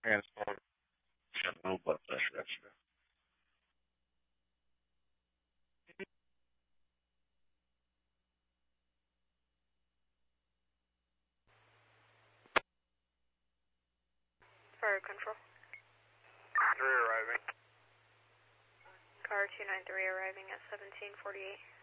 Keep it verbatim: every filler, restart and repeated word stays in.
Transport. She had low blood pressure yesterday. Fire control. Three arriving. Car two nine three arriving at seventeen forty-eight.